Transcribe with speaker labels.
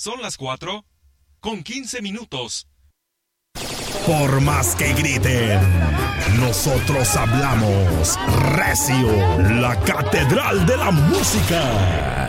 Speaker 1: Son las 4:15.
Speaker 2: Por más que griten, nosotros hablamos recio, la catedral de la música.